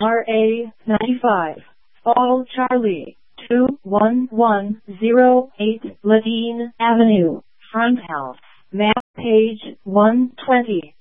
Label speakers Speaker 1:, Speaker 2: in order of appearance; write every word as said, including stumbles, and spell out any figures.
Speaker 1: R A ninety-five, All Charlie, two one one zero eight Ladine Avenue, Front House, map page one twenty.